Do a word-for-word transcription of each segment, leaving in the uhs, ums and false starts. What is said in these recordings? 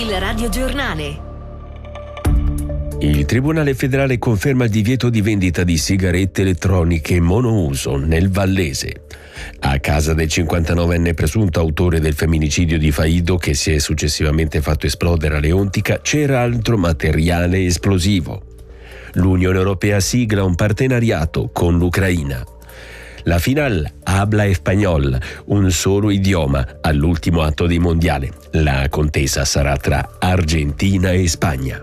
Il radiogiornale. Il Tribunale federale conferma il divieto di vendita di sigarette elettroniche monouso nel Vallese. A casa del cinquantanovenne presunto autore del femminicidio di Faido, che si è successivamente fatto esplodere a Leontica, c'era altro materiale esplosivo. L'Unione Europea sigla un partenariato con l'Ucraina. La final habla español, un solo idioma, all'ultimo atto dei mondiali. La contesa sarà tra Argentina e Spagna.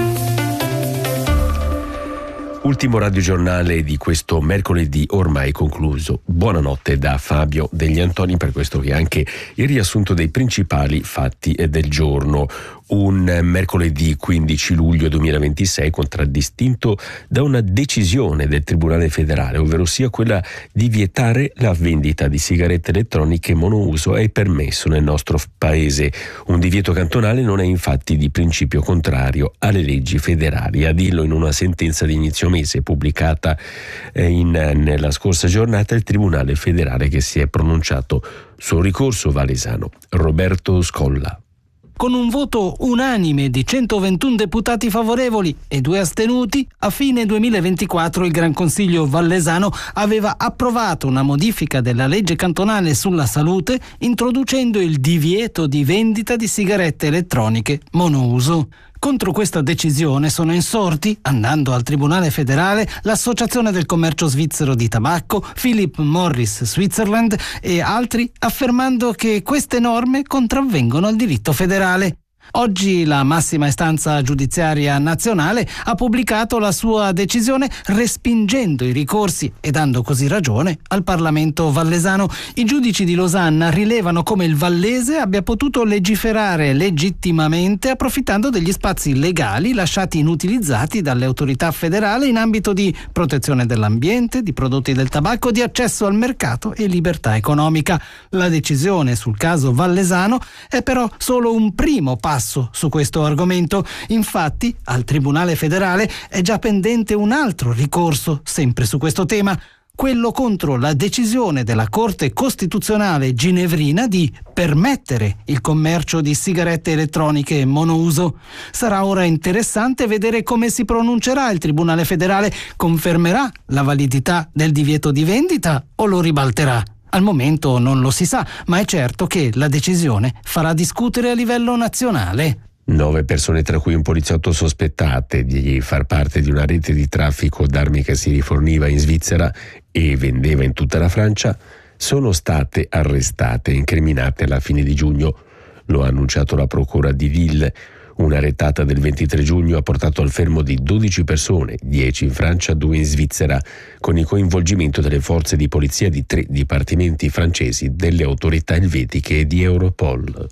Ultimo radiogiornale di questo mercoledì ormai concluso. Buonanotte da Fabio Degli Antoni, per questo che è anche il riassunto dei principali fatti del giorno. Un mercoledì quindici luglio duemilaventisei contraddistinto da una decisione del Tribunale federale, ovvero sia quella di vietare la vendita di sigarette elettroniche monouso è permesso nel nostro paese. Un divieto cantonale non è infatti di principio contrario alle leggi federali. A dirlo in una sentenza di inizio mese pubblicata in, nella scorsa giornata il Tribunale federale, che si è pronunciato sul ricorso valesano. Roberto Scolla. Con un voto unanime di centoventuno deputati favorevoli e due astenuti, a fine duemilaventiquattro il Gran Consiglio Vallesano aveva approvato una modifica della legge cantonale sulla salute, introducendo il divieto di vendita di sigarette elettroniche monouso. Contro questa decisione sono insorti, andando al Tribunale federale, l'Associazione del Commercio Svizzero di Tabacco, Philip Morris Switzerland e altri, affermando che queste norme contravvengono al diritto federale. Oggi la massima istanza giudiziaria nazionale ha pubblicato la sua decisione respingendo i ricorsi e dando così ragione al Parlamento vallesano. I giudici di Losanna rilevano come il Vallese abbia potuto legiferare legittimamente approfittando degli spazi legali lasciati inutilizzati dalle autorità federali in ambito di protezione dell'ambiente, di prodotti del tabacco, di accesso al mercato e libertà economica. La decisione sul caso vallesano è però solo un primo passo su questo argomento. Infatti, al Tribunale federale è già pendente un altro ricorso, sempre su questo tema, quello contro la decisione della Corte Costituzionale ginevrina di permettere il commercio di sigarette elettroniche monouso. Sarà ora interessante vedere come si pronuncerà il Tribunale federale. Confermerà la validità del divieto di vendita o lo ribalterà? Al momento non lo si sa, ma è certo che la decisione farà discutere a livello nazionale. Nove persone, tra cui un poliziotto sospettate di far parte di una rete di traffico d'armi che si riforniva in Svizzera e vendeva in tutta la Francia, sono state arrestate e incriminate alla fine di giugno. Lo ha annunciato la procura di Lille. Una retata del ventitré giugno ha portato al fermo di dodici persone, dieci in Francia, due in Svizzera, con il coinvolgimento delle forze di polizia di tre dipartimenti francesi, delle autorità elvetiche e di Europol.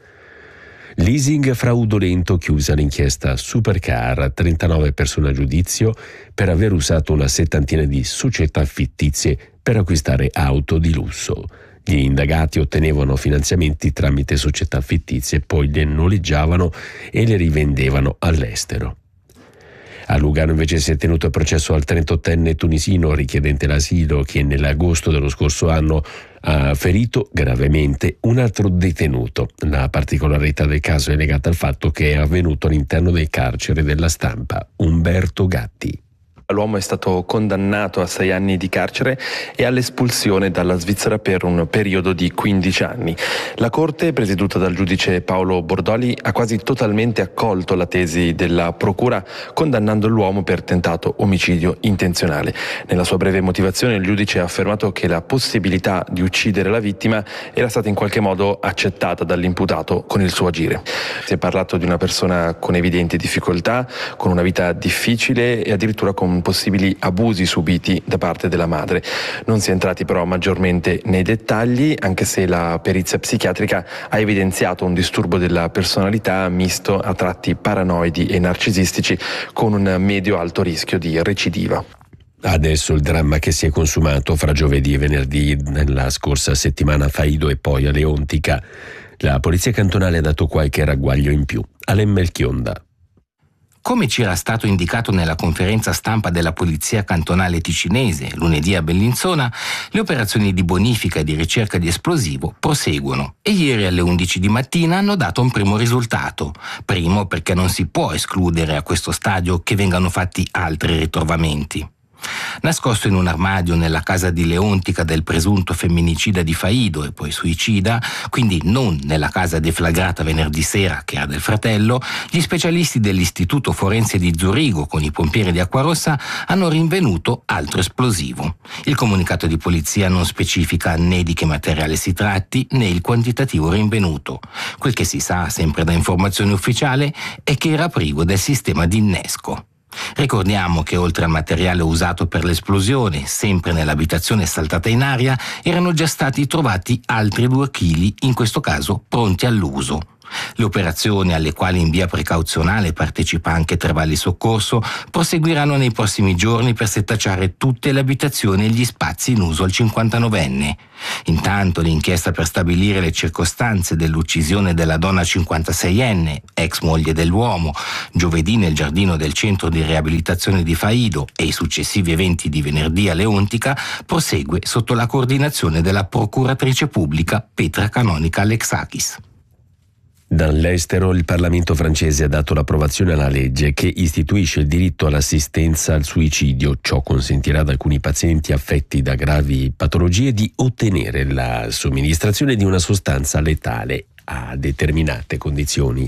Leasing fraudolento, chiusa l'inchiesta Supercar, trentanove persone a giudizio per aver usato una settantina di società fittizie per acquistare auto di lusso. Gli indagati ottenevano finanziamenti tramite società fittizie, poi le noleggiavano e le rivendevano all'estero. A Lugano invece si è tenuto a processo al trentottenne tunisino richiedente l'asilo che nell'agosto dello scorso anno ha ferito gravemente un altro detenuto. La particolarità del caso è legata al fatto che è avvenuto all'interno del carcere della Stampa. Umberto Gatti. L'uomo è stato condannato a sei anni di carcere e all'espulsione dalla Svizzera per un periodo di quindici anni. La Corte, presieduta dal giudice Paolo Bordoli, ha quasi totalmente accolto la tesi della Procura, condannando l'uomo per tentato omicidio intenzionale. Nella sua breve motivazione il giudice ha affermato che la possibilità di uccidere la vittima era stata in qualche modo accettata dall'imputato con il suo agire. Si è parlato di una persona con evidenti difficoltà, con una vita difficile e addirittura con possibili abusi subiti da parte della madre. Non si è entrati però maggiormente nei dettagli, anche se la perizia psichiatrica ha evidenziato un disturbo della personalità misto a tratti paranoidi e narcisistici con un medio-alto rischio di recidiva. Adesso il dramma che si è consumato fra giovedì e venerdì nella scorsa settimana a Faido e poi a Leontica. La polizia cantonale ha dato qualche ragguaglio in più. Alain Melchionda. Come ci era stato indicato nella conferenza stampa della Polizia Cantonale Ticinese lunedì a Bellinzona, le operazioni di bonifica e di ricerca di esplosivo proseguono e ieri alle undici di mattina hanno dato un primo risultato. Primo perché non si può escludere a questo stadio che vengano fatti altri ritrovamenti. Nascosto in un armadio nella casa di Leontica del presunto femminicida di Faido e poi suicida, quindi non nella casa deflagrata venerdì sera che ha del fratello, gli specialisti dell'Istituto Forense di Zurigo con i pompieri di Acquarossa hanno rinvenuto altro esplosivo. Il comunicato di polizia non specifica né di che materiale si tratti né il quantitativo rinvenuto. Quel che si sa, sempre da informazione ufficiale, è che era privo del sistema di innesco. Ricordiamo che oltre al materiale usato per l'esplosione, sempre nell'abitazione saltata in aria, erano già stati trovati altri due chili, in questo caso pronti all'uso. Le operazioni, alle quali in via precauzionale partecipa anche Trevalli Soccorso, proseguiranno nei prossimi giorni per setacciare tutte le abitazioni e gli spazi in uso al cinquantanovenne. Intanto l'inchiesta per stabilire le circostanze dell'uccisione della donna cinquantaseienne, ex moglie dell'uomo, giovedì nel giardino del centro di riabilitazione di Faido e i successivi eventi di venerdì a Leontica prosegue sotto la coordinazione della procuratrice pubblica Petra Canonica Alexakis. Dall'estero il Parlamento francese ha dato l'approvazione alla legge che istituisce il diritto all'assistenza al suicidio. Ciò consentirà ad alcuni pazienti affetti da gravi patologie di ottenere la somministrazione di una sostanza letale a determinate condizioni.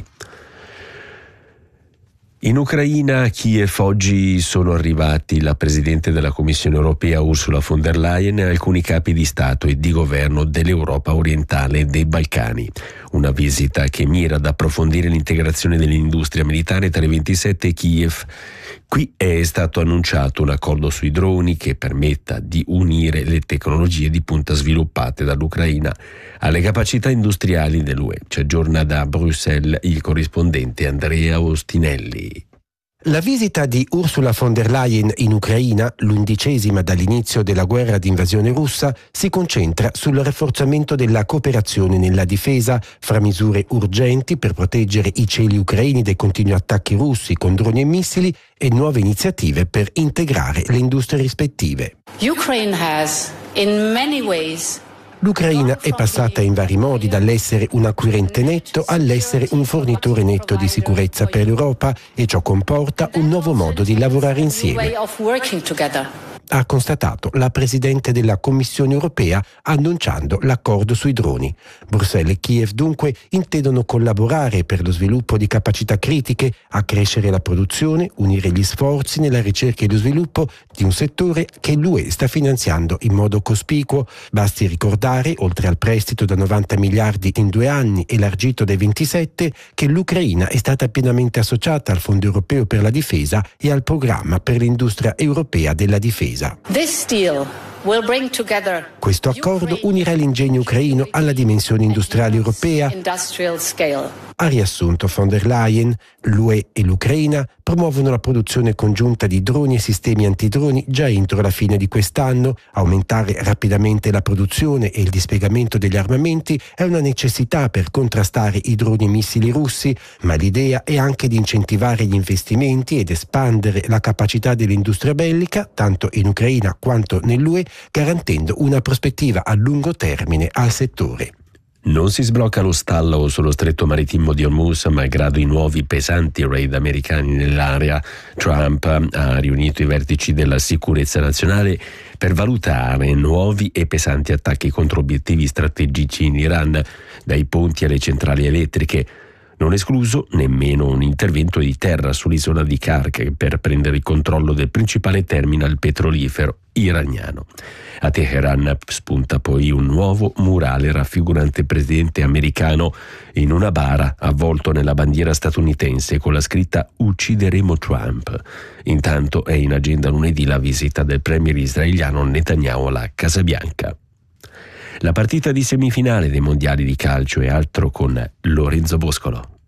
In Ucraina, a Kiev, oggi sono arrivati la Presidente della Commissione Europea Ursula von der Leyen e alcuni capi di Stato e di Governo dell'Europa orientale e dei Balcani. Una visita che mira ad approfondire l'integrazione dell'industria militare tra i ventisette e Kiev. Qui è stato annunciato un accordo sui droni che permetta di unire le tecnologie di punta sviluppate dall'Ucraina alle capacità industriali dell'U E. Ci aggiorna da Bruxelles il corrispondente Andrea Ostinelli. La visita di Ursula von der Leyen in Ucraina, l'undicesima dall'inizio della guerra di invasione russa, si concentra sul rafforzamento della cooperazione nella difesa, fra misure urgenti per proteggere i cieli ucraini dai continui attacchi russi con droni e missili e nuove iniziative per integrare le industrie rispettive. Ukraine has, in many ways, L'Ucraina è passata in vari modi dall'essere un acquirente netto all'essere un fornitore netto di sicurezza per l'Europa e ciò comporta un nuovo modo di lavorare insieme, ha constatato la Presidente della Commissione Europea annunciando l'accordo sui droni. Bruxelles e Kiev dunque intendono collaborare per lo sviluppo di capacità critiche, accrescere la produzione, unire gli sforzi nella ricerca e lo sviluppo di un settore che l'U E sta finanziando in modo cospicuo. Basti ricordare, oltre al prestito da novanta miliardi in due anni elargito dai ventisette, che l'Ucraina è stata pienamente associata al Fondo Europeo per la Difesa e al Programma per l'Industria Europea della Difesa. Questo accordo unirà l'ingegno ucraino alla dimensione industriale europea, ha riassunto von der Leyen. L'U E e l'Ucraina promuovono la produzione congiunta di droni e sistemi antidroni già entro la fine di quest'anno. Aumentare rapidamente la produzione e il dispiegamento degli armamenti è una necessità per contrastare i droni e missili russi, ma l'idea è anche di incentivare gli investimenti ed espandere la capacità dell'industria bellica, tanto in Ucraina quanto nell'U E, garantendo una prospettiva a lungo termine al settore. Non si sblocca lo stallo sullo stretto marittimo di Hormuz malgrado i nuovi pesanti raid americani nell'area. Trump ha riunito i vertici della sicurezza nazionale per valutare nuovi e pesanti attacchi contro obiettivi strategici in Iran, dai ponti alle centrali elettriche. Non escluso nemmeno un intervento di terra sull'isola di Kark per prendere il controllo del principale terminal petrolifero iraniano. A Teheran spunta poi un nuovo murale raffigurante il presidente americano in una bara avvolto nella bandiera statunitense con la scritta "Uccideremo Trump". Intanto è in agenda lunedì la visita del premier israeliano Netanyahu alla Casa Bianca. La partita di semifinale dei mondiali di calcio è altro con Lorenzo Boscolo.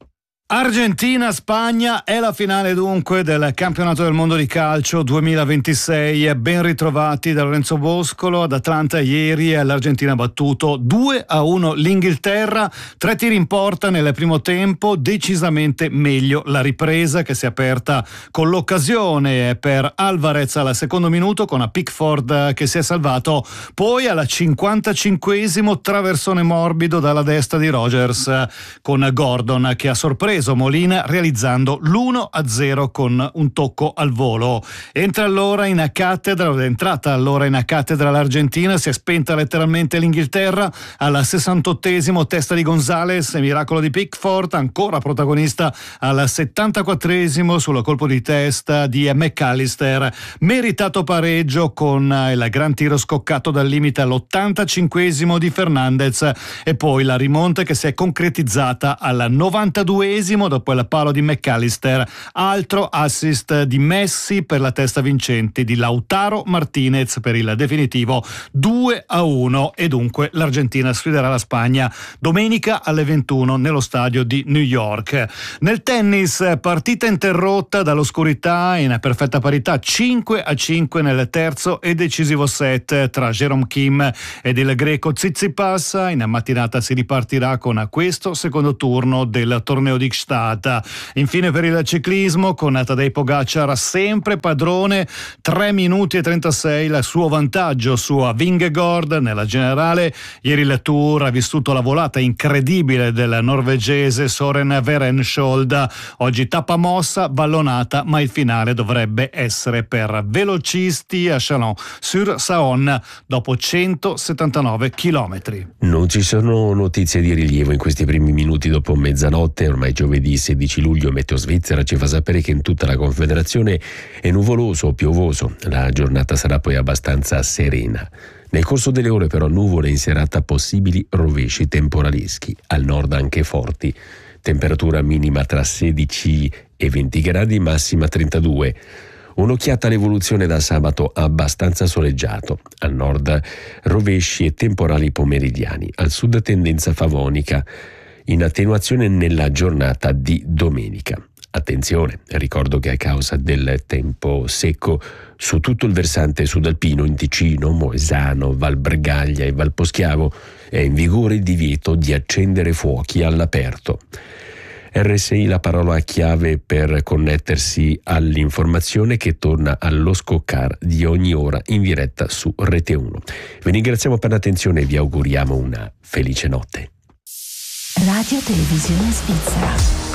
Argentina-Spagna è la finale dunque del campionato del mondo di calcio duemilaventisei. Ben ritrovati da Lorenzo Boscolo. Ad Atlanta ieri l'Argentina ha battuto due a uno l'Inghilterra, tre tiri in porta nel primo tempo, decisamente meglio la ripresa che si è aperta con l'occasione per Alvarez al secondo minuto con a Pickford che si è salvato, poi al cinquantacinquesimo traversone morbido dalla destra di Rodgers con Gordon che ha sorpreso Molina realizzando l'uno a zero con un tocco al volo. Entra allora in cattedra, è entrata allora in cattedra l'Argentina, si è spenta letteralmente l'Inghilterra al sessantottesimo, testa di Gonzalez, miracolo di Pickford, ancora protagonista al settantaquattresimo sul colpo di testa di McAllister, meritato pareggio con il gran tiro scoccato dal limite all'ottantacinquesimo di Fernandez e poi la rimonta che si è concretizzata al novantaduesimo dopo il palo di McAllister, altro assist di Messi per la testa vincente di Lautaro Martinez per il definitivo due a uno e dunque l'Argentina sfiderà la Spagna domenica alle ventuno nello stadio di New York. Nel tennis, partita interrotta dall'oscurità in perfetta parità, cinque a cinque nel terzo e decisivo set tra Jerome Kim ed il greco Tsitsipas. In mattinata si ripartirà con questo secondo turno del torneo di Gstaad. Infine per il ciclismo con Tadej Pogacar sempre padrone, tre minuti e trentasei il suo vantaggio su Vingegaard nella generale. Ieri il Tour ha vissuto la volata incredibile del norvegese Soren Verenskjold, oggi tappa mossa, vallonata, ma il finale dovrebbe essere per velocisti a Chalon-sur-Saône dopo centosettantanove chilometri. Non ci sono notizie di rilievo in questi primi minuti dopo mezzanotte, ormai giovedì sedici luglio. Meteo Svizzera ci fa sapere che in tutta la Confederazione è nuvoloso o piovoso, la giornata sarà poi abbastanza serena. Nel corso delle ore però nuvole in serata, possibili rovesci temporaleschi, al nord anche forti, temperatura minima tra sedici e venti gradi, massima trentadue. Un'occhiata all'evoluzione da sabato, abbastanza soleggiato, al nord rovesci e temporali pomeridiani, al sud tendenza favonica, in attenuazione nella giornata di domenica. Attenzione, ricordo che a causa del tempo secco su tutto il versante sudalpino, in Ticino, Moesano, Val Bregaglia e Val Poschiavo è in vigore il divieto di accendere fuochi all'aperto. R S I la parola chiave per connettersi all'informazione che torna allo scoccar di ogni ora in diretta su Rete uno. Vi ringraziamo per l'attenzione e vi auguriamo una felice notte. Radio Televisione Svizzera.